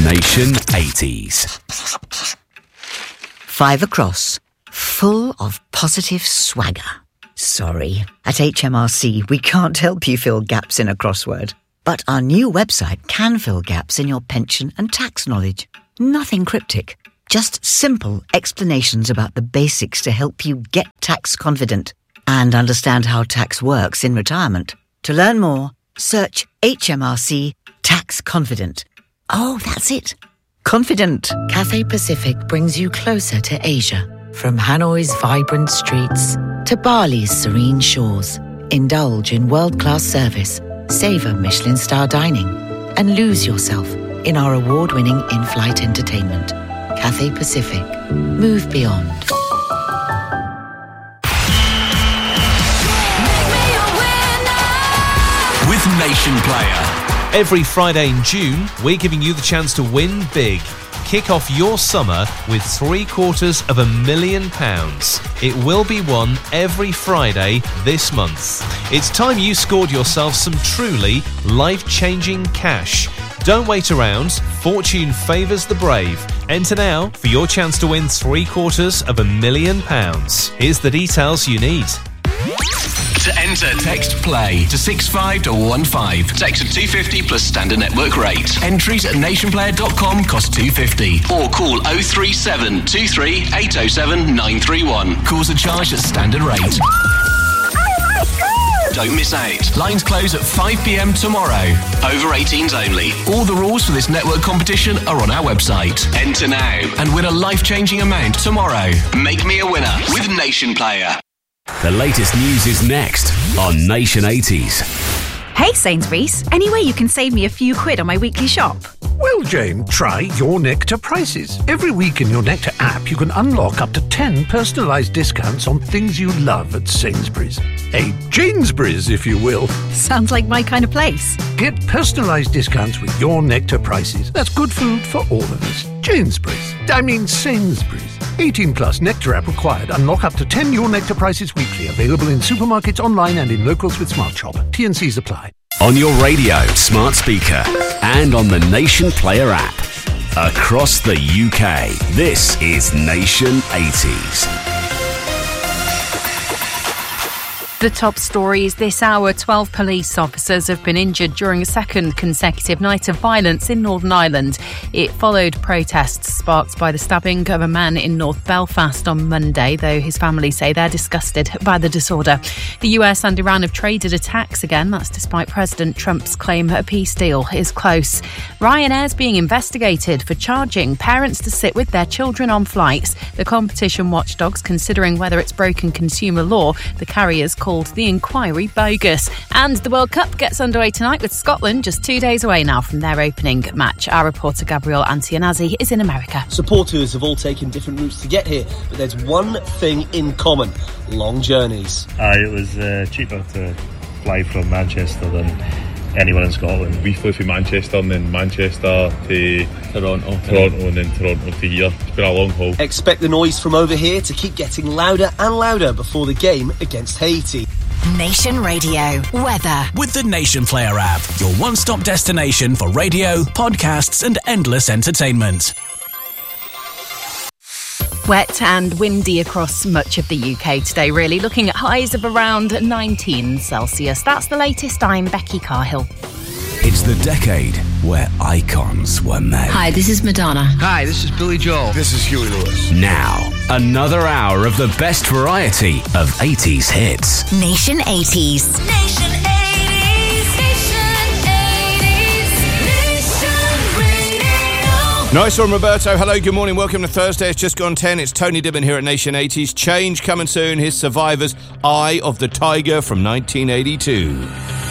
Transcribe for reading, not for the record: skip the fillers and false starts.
Nation 80s. 5 across, full of positive swagger. Sorry, at HMRC we can't help you fill gaps in a crossword. But our new website can fill gaps in your pension and tax knowledge. Nothing cryptic, just simple explanations about the basics to help you get tax confident and understand how tax works in retirement. To learn more, search HMRC Tax Confident. Oh, that's it. Confident. Cathay Pacific brings you closer to Asia. From Hanoi's vibrant streets to Bali's serene shores. Indulge in world-class service, savor Michelin star dining, and lose yourself in our award-winning in-flight entertainment. Cathay Pacific. Move beyond. With Nation Player. Every Friday in June, we're giving you the chance to win big. Kick off your summer with £750,000. It will be won every Friday this month. It's time you scored yourself some truly life-changing cash. Don't wait around. Fortune favours the brave. Enter now for your chance to win £750,000. Here's the details you need. To enter, text PLAY to 65215. Text at 250 plus standard network rate. Entries at nationplayer.com cost £250. Or call 037 23 807 931. Calls are charged at standard rate. Don't miss out. Lines close at 5 p.m. tomorrow. Over 18s only. All the rules for this network competition are on our website. Enter now and win a life-changing amount tomorrow. Make me a winner with Nation Player. The latest news is next on Nation 80s. Hey Sainsbury's, any way you can save me a few quid on my weekly shop? Well, Jane, try Your Nectar prices. Every week in Your Nectar app, you can unlock up to 10 personalised discounts on things you love at Sainsbury's. A Janesbury's, if you will. Sounds like my kind of place. Get personalised discounts with Your Nectar prices. That's good food for all of us. Sainsbury's. 18 plus Nectar app required. Unlock up to 10 Your Nectar prices weekly. Available in supermarkets, online and in locals with Smart Shop. T&Cs apply. On your radio, smart speaker, and on the Nation Player app. Across the UK, this is Nation 80s. The top stories this hour. 12 police officers have been injured during a second consecutive night of violence in Northern Ireland. It followed protests sparked by the stabbing of a man in North Belfast on Monday, though his family say they're disgusted by the disorder. The US and Iran have traded attacks again. That's despite President Trump's claim a peace deal is close. Ryanair's being investigated for charging parents to sit with their children on flights. The competition watchdog's considering whether it's broken consumer law. The carriers called the inquiry bogus. And the World Cup gets underway tonight with Scotland just 2 days away now from their opening match. Our reporter Gabriel Antianazzi is in America. Supporters have all taken different routes to get here, but there's one thing in common: long journeys. It was cheaper to fly from Manchester than anyone in Scotland. We flew from Manchester and then Manchester to Toronto and then Toronto to here. It's been a long haul. Expect the noise from over here to keep getting louder and louder before the game against Haiti. Nation Radio weather With the Nation Player app, your one-stop destination for radio, podcasts and endless entertainment. Wet and windy across much of the UK today, really. Looking at highs of around 19 Celsius. That's the latest. I'm Becky Carhill. It's the decade where icons were made. Hi, this is Madonna. Hi, this is Billy Joel. This is Huey Lewis. Now, another hour of the best variety of 80s hits. Nation 80s. Nation 80s. Nice one, Roberto. Hello, good morning. Welcome to Thursday. It's just gone 10. It's Tony Dibben here at Nation 80s. Change coming soon. Here's Survivor's Eye of the Tiger from 1982.